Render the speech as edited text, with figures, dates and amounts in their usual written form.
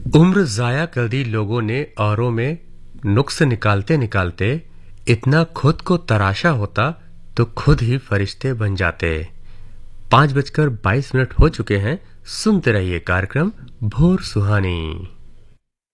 उम्र जाया कर दी लोगों ने औरों में नुक्स निकालते निकालते। इतना खुद को तराशा होता तो खुद ही फरिश्ते बन जाते। 5:22 हो चुके हैं। सुनते रहिए कार्यक्रम भोर सुहानी।